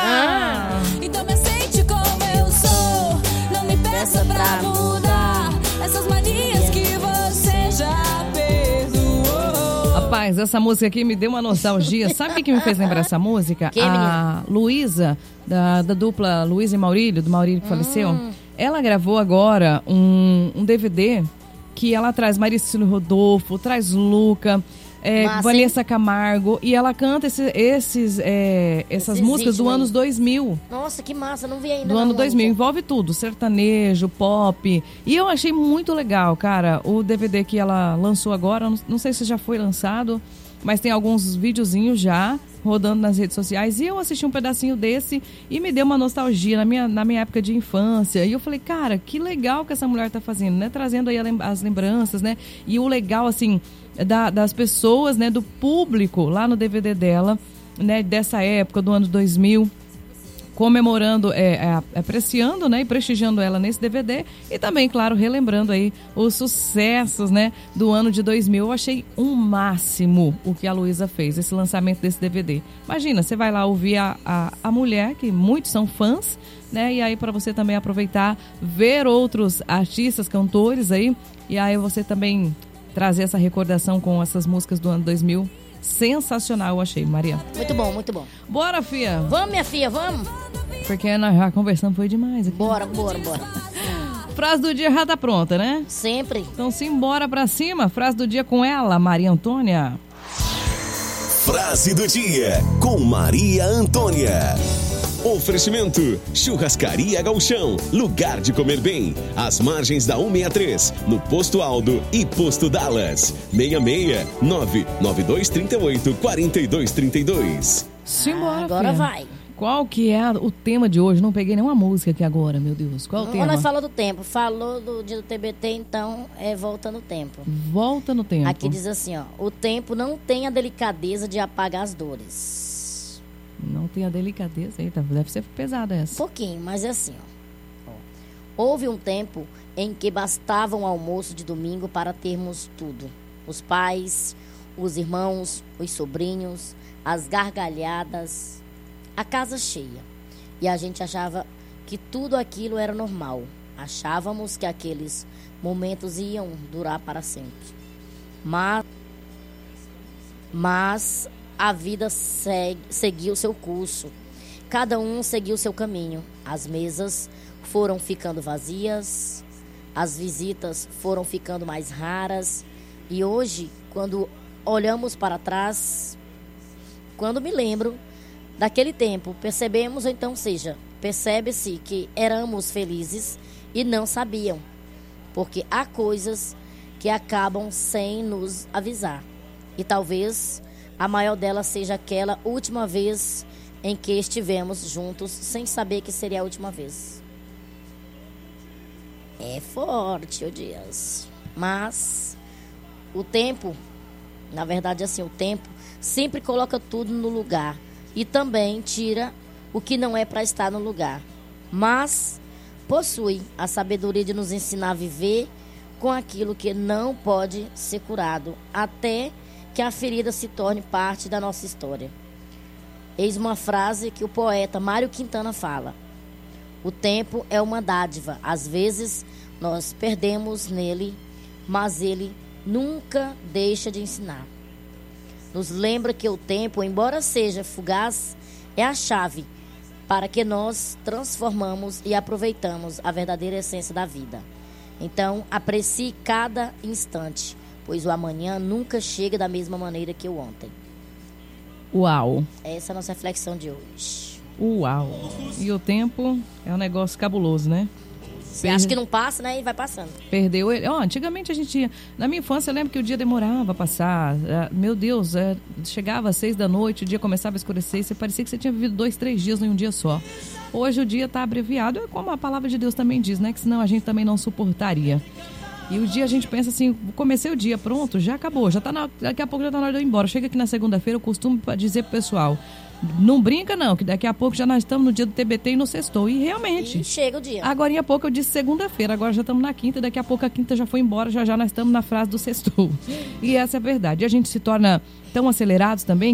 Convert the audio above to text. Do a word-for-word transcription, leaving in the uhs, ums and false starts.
Ah. Então me aceite como eu sou. Não me peça pra mudar essas manias que você já perdoou. Rapaz, essa música aqui me deu uma nostalgia. Sabe o que, que me fez lembrar essa música? Que, a Luísa, da, da dupla Luísa e Maurílio, do Maurílio que hum. faleceu. Ela gravou agora um, um D V D que ela traz Maricílio Rodolfo, traz Luca, é, Massa, Vanessa hein? Camargo, e ela canta esse, esses, é, essas Esses músicas do aí. anos dois mil. Nossa, que massa, não vi ainda. Do não, ano dois mil, ainda. envolve tudo, sertanejo, pop. E eu achei muito legal, cara, o D V D que ela lançou agora, não, não sei se já foi lançado, mas tem alguns videozinhos já rodando nas redes sociais, e eu assisti um pedacinho desse e me deu uma nostalgia na minha, na minha época de infância. E eu falei, cara, que legal que essa mulher tá fazendo, né? Trazendo aí as lembranças, né? E o legal, assim, da, das pessoas, né? Do público lá no D V D dela, né? Dessa época, do ano dois mil, comemorando, é, é, apreciando, né, e prestigiando ela nesse D V D, e também, claro, relembrando aí os sucessos, né, do ano de dois mil. Eu achei um máximo o que a Luísa fez, esse lançamento desse D V D. Imagina, você vai lá ouvir a, a, a mulher, que muitos são fãs, né, e aí para você também aproveitar, ver outros artistas, cantores aí, e aí você também trazer essa recordação com essas músicas do ano dois mil. Sensacional, eu achei, Maria. Muito bom, muito bom. Bora, filha. Vamos, minha filha, vamos? Porque nós já conversamos, foi demais aqui. Bora, bora, bora. Frase do dia já tá pronta, né? Sempre. Então simbora pra cima. Frase do dia com ela, Maria Antônia. Frase do dia com Maria Antônia. Oferecimento: Churrascaria Gauchão, lugar de comer bem, às margens da cento e sessenta e três, no Posto Aldo e Posto Dallas. seis seis nove nove dois três oito quatro dois três dois. Simbora, ah, Agora filha. vai. Qual que é o tema de hoje? Não peguei nenhuma música aqui agora, meu Deus. Qual é o tema? Nós falou do tempo. Falou do dia do T B T, então é volta no tempo. Volta no tempo. Aqui diz assim, ó. O tempo não tem a delicadeza de apagar as dores. Não tem a delicadeza. Eita, deve ser pesada essa. Um pouquinho, mas é assim, ó. ó. Houve um tempo em que bastava um almoço de domingo para termos tudo. Os pais, os irmãos, os sobrinhos, as gargalhadas, a casa cheia. E a gente achava que tudo aquilo era normal. Achávamos que aqueles momentos iam durar para sempre. Mas, mas a vida segue, seguiu seu curso. Cada um seguiu seu caminho. As mesas foram ficando vazias, as visitas foram ficando mais raras. E hoje, quando olhamos para trás, quando me lembro daquele tempo, percebemos, ou então seja, percebe-se que éramos felizes e não sabiam. Porque há coisas que acabam sem nos avisar. E talvez a maior delas seja aquela última vez em que estivemos juntos sem saber que seria a última vez. É forte, ô Dias. Mas o tempo, na verdade assim, o tempo sempre coloca tudo no lugar e também tira o que não é para estar no lugar. Mas possui a sabedoria de nos ensinar a viver com aquilo que não pode ser curado, até que a ferida se torne parte da nossa história. Eis uma frase que o poeta Mário Quintana fala: o tempo é uma dádiva, às vezes nós perdemos nele, mas ele nunca deixa de ensinar. Nos lembra que o tempo, embora seja fugaz, é a chave para que nós transformamos e aproveitamos a verdadeira essência da vida. Então, aprecie cada instante, pois o amanhã nunca chega da mesma maneira que o ontem. Uau. Essa é a nossa reflexão de hoje. Uau. E o tempo é um negócio cabuloso, né? Você acha que não passa, né? E vai passando. Perdeu ele. Oh, antigamente a gente ia... Na minha infância eu lembro que o dia demorava a passar. Meu Deus, é... chegava às seis da noite, o dia começava a escurecer e você parecia que você tinha vivido dois, três dias em um dia só. Hoje o dia está abreviado, é como a palavra de Deus também diz, né? Que senão a gente também não suportaria. E o dia a gente pensa assim, comecei o dia, pronto, já acabou, já tá na, daqui a pouco já tá na hora de eu ir embora. Chega aqui na segunda-feira, eu costumo dizer pro pessoal, não brinca não, que daqui a pouco já nós estamos no dia do T B T e no sextou. E realmente. E chega o dia. Agora, a pouco eu disse segunda-feira, agora já estamos na quinta, e daqui a pouco a quinta já foi embora, já já nós estamos na frase do sextou. E essa é a verdade. E a gente se torna tão acelerados também